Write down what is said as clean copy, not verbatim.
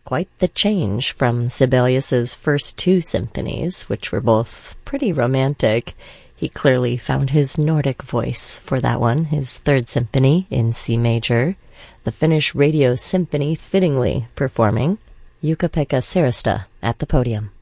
quite the change from Sibelius's first two symphonies, which were both pretty romantic. He clearly found his Nordic voice for that one, his third symphony in C major, the Finnish Radio Symphony fittingly performing Jukka-Pekka Sirista at the podium.